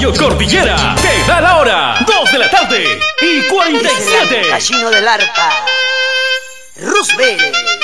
Radio Cordillera te da la hora, 2 de la tarde y 47. Casino del Arpa, Roosevelt.